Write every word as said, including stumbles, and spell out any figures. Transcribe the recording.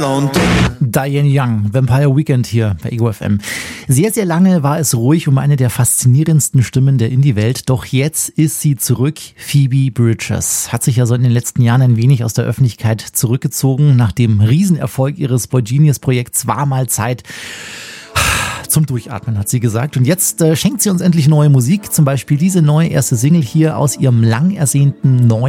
Und Diane Young, Vampire Weekend hier bei Ego F M. Sehr, sehr lange war es ruhig um eine der faszinierendsten Stimmen der Indie-Welt. Doch jetzt ist sie zurück. Phoebe Bridgers hat sich ja so in den letzten Jahren ein wenig aus der Öffentlichkeit zurückgezogen. Nach dem Riesenerfolg ihres Boygenius-Projekts war mal Zeit zum Durchatmen, hat sie gesagt. Und jetzt äh, schenkt sie uns endlich neue Musik. Zum Beispiel diese neue erste Single hier aus ihrem lang ersehnten neuen